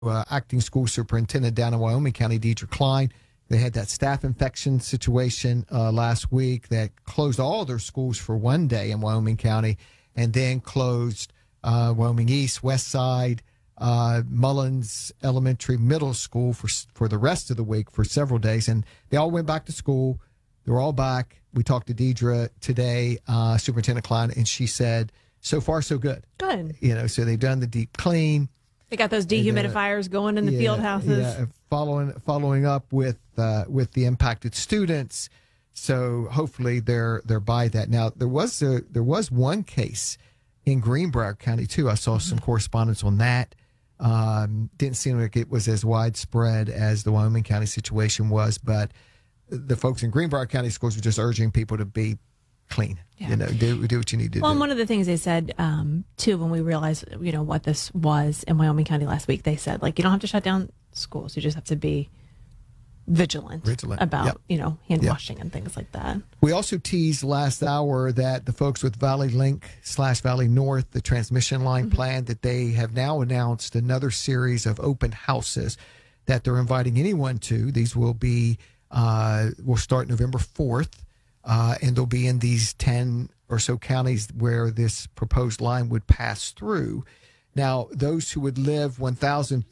acting school superintendent down in Wyoming County, Deidre Klein. They had that staph infection situation last week that closed all their schools for one day in Wyoming County, and then closed Wyoming East, West Side, Mullins Elementary Middle School for the rest of the week for several days. And they all went back to school. They're all back. We talked to Deidre today, Superintendent Klein, and she said, so far, so good. Good. So they've done the deep clean. They got those dehumidifiers going in the field houses. Yeah, following up with the impacted students. So hopefully they're by that. Now there was one case in Greenbrier County too. I saw some correspondence on that. Didn't seem like it was as widespread as the Wyoming County situation was, but the folks in Greenbrier County schools were just urging people to be clean. Yeah. Do what you need to do. Well, and one of the things they said, too, when we realized, what this was in Wyoming County last week, they said, you don't have to shut down schools. You just have to be vigilant about, hand washing and things like that. We also teased last hour that the folks with Valley Link / Valley North, the transmission line plan, that they have now announced another series of open houses that they're inviting anyone to. These will start November 4th. And they'll be in these 10 or so counties where this proposed line would pass through. Now, those who would live within 1,000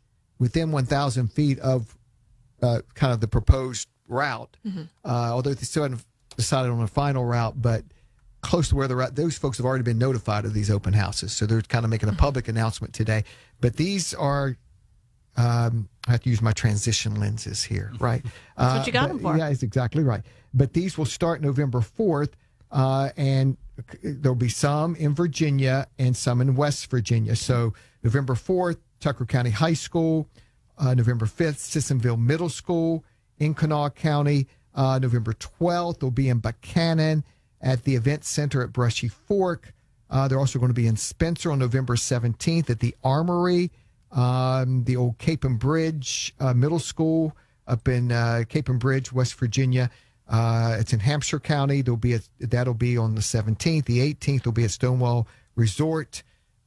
feet of kind of the proposed route, although they still haven't decided on a final route, but close to where they're at, those folks have already been notified of these open houses. So they're kind of making a public announcement today. But these are... I have to use my transition lenses here, right? That's what you got them for. Yeah, that's exactly right. But these will start November 4th, and there'll be some in Virginia and some in West Virginia. So November 4th, Tucker County High School. November 5th, Sissonville Middle School in Kanawha County. November 12th, they'll be in Buchanan at the Event Center at Brushy Fork. They're also going to be in Spencer on November 17th at the Armory. The old Cape and Bridge Middle School up in Cape and Bridge, West Virginia. It's in Hampshire County. That'll be on the 17th. The 18th will be at Stonewall Resort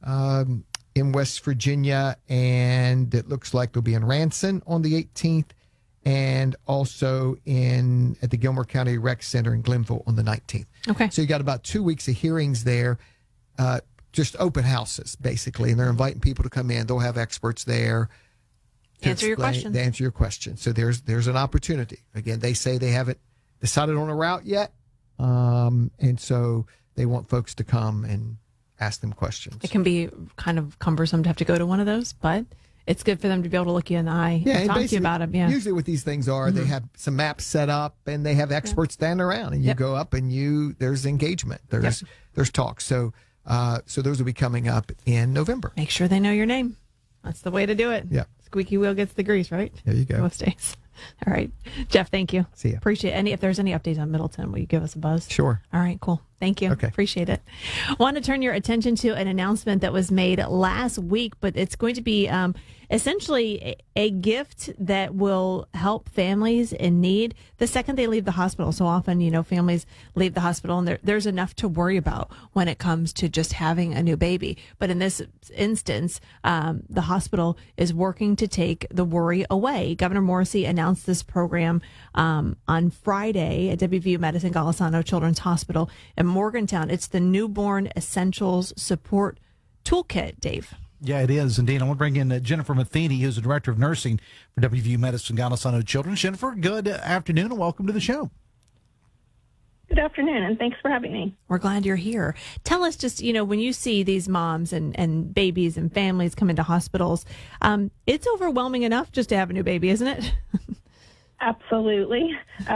in West Virginia, and it looks like they'll be in Ranson on the 18th, and also at the Gilmore County Rec Center in Glenville on the 19th. Okay. So you got about 2 weeks of hearings there. Just open houses, basically, and they're inviting people to come in. They'll have experts there to answer your questions. So there's an opportunity. Again, they say they haven't decided on a route yet, and so they want folks to come and ask them questions. It can be kind of cumbersome to have to go to one of those, but it's good for them to be able to look you in the eye and talk to you about them. Yeah. Usually what these things are, they have some maps set up, and they have experts standing around, and you go up, and there's engagement. There's talk. So those will be coming up in November. Make sure they know your name. That's the way to do it. Yeah. Squeaky wheel gets the grease, right? There you go. Most days. All right. Jeff, thank you. See ya. Appreciate it. If there's any updates on Middleton, will you give us a buzz? Sure. All right, cool. Thank you. Okay. Appreciate it. Want to turn your attention to an announcement that was made last week, but it's going to be essentially a gift that will help families in need the second they leave the hospital. So often, families leave the hospital and there's enough to worry about when it comes to just having a new baby. But in this instance, the hospital is working to take the worry away. Governor Morrisey announced this program on Friday at WVU Medicine Golisano Children's Hospital in Morgantown. It's the Newborn Essentials Support Toolkit, Dave. Yeah, it is indeed. I want to bring in Jennifer Matheny, who's the Director of Nursing for WVU Medicine Golisano Children. Jennifer, good afternoon and welcome to the show. Good afternoon, and thanks for having me. We're glad you're here. Tell us just, when you see these moms and babies and families come into hospitals, it's overwhelming enough just to have a new baby, isn't it? Absolutely.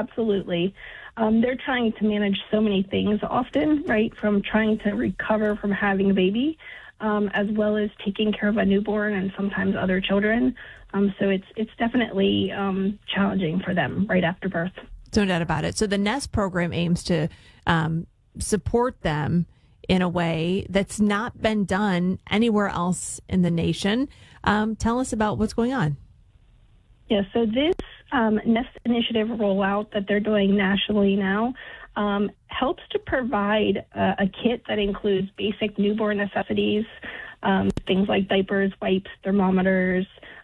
They're trying to manage so many things often, right, from trying to recover from having a baby, as well as taking care of a newborn and sometimes other children. So it's definitely challenging for them right after birth. No doubt about it. So the NEST program aims to support them in a way that's not been done anywhere else in the nation. Tell us about what's going on. Yeah, so this NEST initiative rollout that they're doing nationally now helps to provide a kit that includes basic newborn necessities, things like diapers, wipes, thermometers,